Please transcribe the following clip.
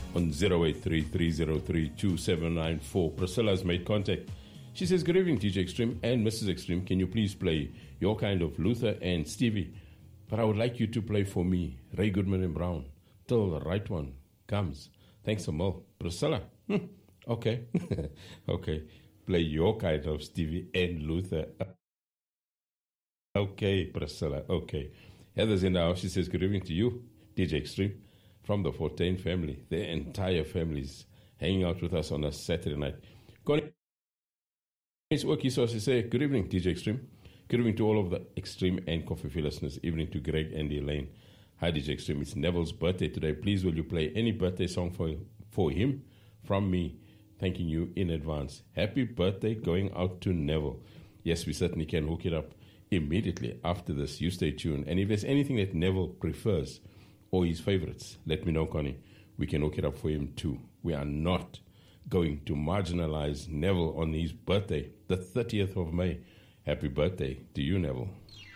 on 083-303-2794. Priscilla's made contact. She says, good evening, DJ Extreme and Mrs. Extreme. Can you please play Your Kind of Luther and Stevie? But I would like you to play for me Ray Goodman and Brown till the right one comes. Thanks a mil. Priscilla. Okay. Okay. Play Your Kind of Stevie and Luther. Okay, Priscilla. Okay. Heather's in the house. She says, good evening to you, DJ Extreme, from the Fortain family. Their entire family's hanging out with us on a Saturday night. It's Oki, so she say, good evening, DJ Extreme. Good evening to all of the Extreme and Coffee Free listeners. Evening to Greg and Elaine. Hi, DJ Extreme. It's Neville's birthday today. Please, will you play any birthday song for him from me? Thanking you in advance. Happy birthday going out to Neville. Yes, we certainly can hook it up immediately after this. You stay tuned. And if there's anything that Neville prefers or his favorites, let me know, Connie. We can hook it up for him too. We are not going to marginalize Neville on his birthday, the 30th of May. Happy birthday to you, Neville.